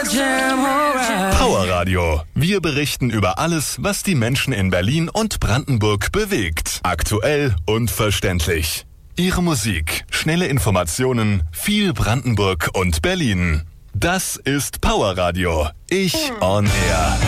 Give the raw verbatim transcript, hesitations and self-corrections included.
Jam, alright. Power Radio. Wir berichten über alles, was die Menschen in Berlin und Brandenburg bewegt. Aktuell und verständlich. Ihre Musik, schnelle Informationen, viel Brandenburg und Berlin. Das ist Power Radio. Ich on Air.